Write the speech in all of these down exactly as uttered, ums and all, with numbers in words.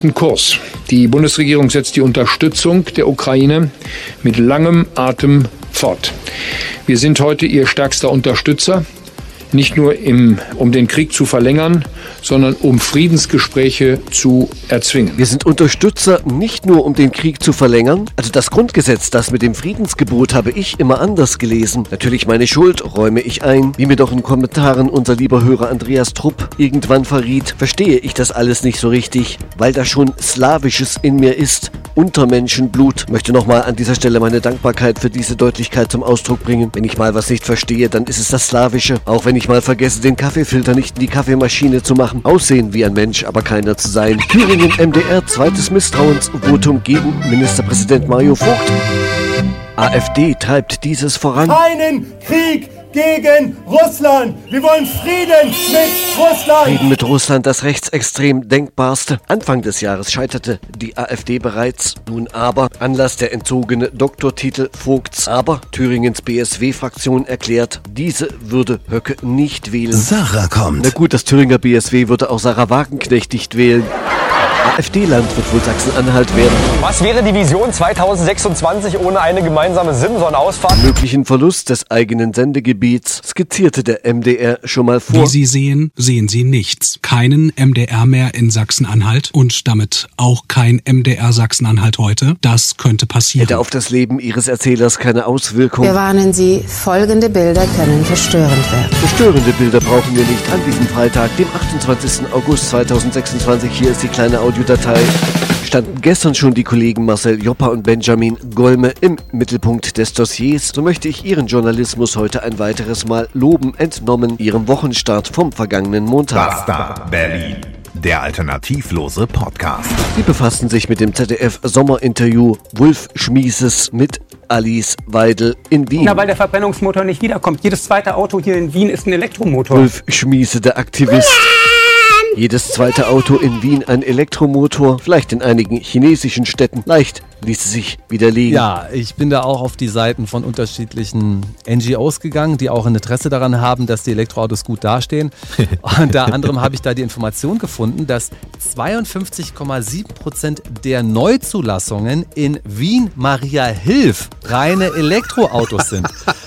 Kurs. Die Bundesregierung setzt die Unterstützung der Ukraine mit langem Atem fort. Wir sind heute ihr stärkster Unterstützer, nicht nur im, um den Krieg zu verlängern, sondern um Friedensgespräche zu erzwingen. Wir sind Unterstützer, nicht nur um den Krieg zu verlängern. Also das Grundgesetz, das mit dem Friedensgebot, habe ich immer anders gelesen. Natürlich meine Schuld, räume ich ein. Wie mir doch in Kommentaren unser lieber Hörer Andreas Trupp irgendwann verriet, verstehe ich das alles nicht so richtig, weil da schon Slawisches in mir ist. Untermenschenblut. Möchte nochmal an dieser Stelle meine Dankbarkeit für diese Deutlichkeit zum Ausdruck bringen. Wenn ich mal was nicht verstehe, dann ist es das Slawische. Auch wenn ich mal vergesse, den Kaffeefilter nicht in die Kaffeemaschine zu machen. Aussehen wie ein Mensch, aber keiner zu sein. Thüringen M D R, zweites Misstrauensvotum gegen Ministerpräsident Mario Vogt. AfD treibt dieses voran. Keinen Krieg gegen Russland. Wir wollen Frieden mit Russland. Frieden mit Russland, das rechtsextrem Denkbarste. Anfang des Jahres scheiterte die AfD bereits. Nun aber Anlass der entzogene Doktortitel Vogts. Aber Thüringens B S W-Fraktion erklärt, diese würde Höcke nicht wählen. Sarah kommt. Na gut, das Thüringer B S W würde auch Sarah Wagenknecht nicht wählen. AfD-Land wird wohl Sachsen-Anhalt werden. Was wäre die Vision zweitausendsechsundzwanzig ohne eine gemeinsame Simson-Ausfahrt? Möglichen Verlust des eigenen Sendegebiets skizzierte der M D R schon mal vor. Wie Sie sehen, sehen Sie nichts. Keinen M D R mehr in Sachsen-Anhalt und damit auch kein M D R Sachsen-Anhalt heute. Das könnte passieren. Hätte auf das Leben Ihres Erzählers keine Auswirkung. Wir warnen Sie, folgende Bilder können verstörend werden. Verstörende Bilder brauchen wir nicht an diesem Freitag, dem achtundzwanzigsten August zweitausendsechsundzwanzig. Hier ist die kleine Audiodatei. Standen gestern schon die Kollegen Marcel Joppa und Benjamin Golme im Mittelpunkt des Dossiers, so möchte ich ihren Journalismus heute ein weiteres Mal loben, entnommen ihrem Wochenstart vom vergangenen Montag. Basta Berlin, der alternativlose Podcast. Sie befassen sich mit dem Z D F-Sommerinterview Wulf Schmieses mit Alice Weidel in Wien. Na, weil der Verbrennungsmotor nicht wiederkommt. Jedes zweite Auto hier in Wien ist ein Elektromotor. Wulf Schmiese, der Aktivist. Jedes zweite Auto in Wien ein Elektromotor, vielleicht in einigen chinesischen Städten. Leicht ließe sich widerlegen. Ja, ich bin da auch auf die Seiten von unterschiedlichen N G Os gegangen, die auch ein Interesse daran haben, dass die Elektroautos gut dastehen. Unter anderem habe ich da die Information gefunden, dass zweiundfünfzig Komma sieben Prozent der Neuzulassungen in Wien-Mariahilf reine Elektroautos sind.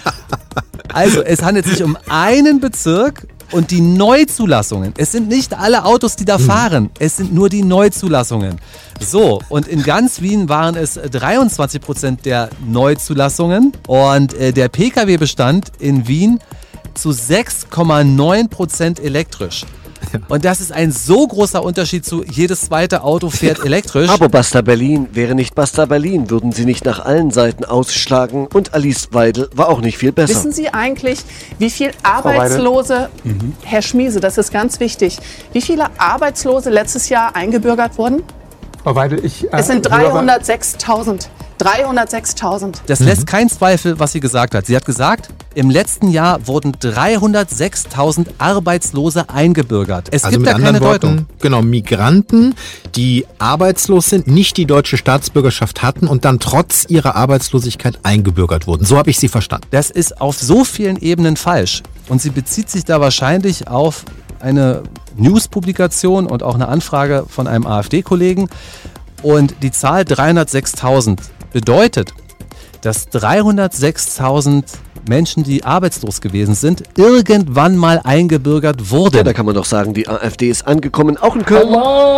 Also es handelt sich um einen Bezirk. Und die Neuzulassungen, es sind nicht alle Autos, die da fahren, es sind nur die Neuzulassungen. So, und in ganz Wien waren es dreiundzwanzig Prozent der Neuzulassungen und äh, der Pkw-Bestand in Wien zu sechs Komma neun Prozent elektrisch. Und das ist ein so großer Unterschied zu jedes zweite Auto fährt elektrisch. Aber Basta Berlin wäre nicht Basta Berlin, würden sie nicht nach allen Seiten ausschlagen. Und Alice Weidel war auch nicht viel besser. Wissen Sie eigentlich, wie viele Arbeitslose, mhm. Herr Schmiese, das ist ganz wichtig, wie viele Arbeitslose letztes Jahr eingebürgert wurden? Frau Weidel, ich... Äh, es sind dreihundertsechstausend. dreihundertsechstausend. Das lässt mhm. keinen Zweifel, was sie gesagt hat. Sie hat gesagt, im letzten Jahr wurden dreihundertsechstausend Arbeitslose eingebürgert. Es also gibt mit da anderen keine Worten, Deutung. Genau, Migranten, die arbeitslos sind, nicht die deutsche Staatsbürgerschaft hatten und dann trotz ihrer Arbeitslosigkeit eingebürgert wurden. So habe ich sie verstanden. Das ist auf so vielen Ebenen falsch. Und sie bezieht sich da wahrscheinlich auf eine News-Publikation und auch eine Anfrage von einem AfD-Kollegen. Und die Zahl dreihundertsechstausend bedeutet, dass dreihundertsechstausend Menschen, die arbeitslos gewesen sind, irgendwann mal eingebürgert wurden. Ja, da kann man doch sagen, die AfD ist angekommen, auch in Köln.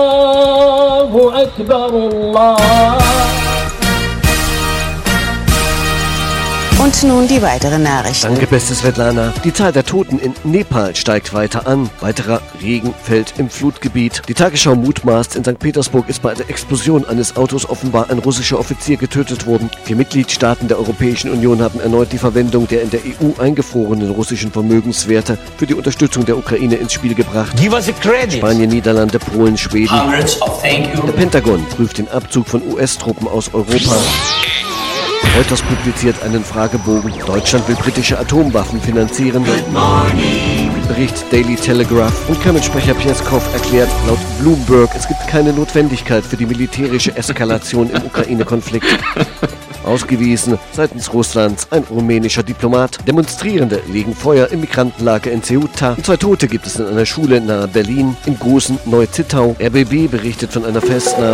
Allahu Akbar, Allah. Und nun die weiteren Nachrichten. Danke, beste Svetlana. Die Zahl der Toten in Nepal steigt weiter an. Weiterer Regen fällt im Flutgebiet. Die Tagesschau mutmaßt, in Sankt Petersburg ist bei der Explosion eines Autos offenbar ein russischer Offizier getötet worden. Vier Mitgliedstaaten der Europäischen Union haben erneut die Verwendung der in der E U eingefrorenen russischen Vermögenswerte für die Unterstützung der Ukraine ins Spiel gebracht. Give us a credit. Spanien, Niederlande, Polen, Schweden. Hundreds of thank you. Der Pentagon prüft den Abzug von U S-Truppen aus Europa. Reuters publiziert einen Fragebogen. Deutschland will britische Atomwaffen finanzieren. Bericht Daily Telegraph. Und Kreml-Sprecher Peskov erklärt laut Bloomberg, es gibt keine Notwendigkeit für die militärische Eskalation im Ukraine-Konflikt. ausgewiesen. Seitens Russlands ein rumänischer Diplomat. Demonstrierende legen Feuer im Migrantenlager in Ceuta. Und zwei Tote gibt es in einer Schule nahe Berlin, im großen Neu-Zittau. R B B berichtet von einer Festnahme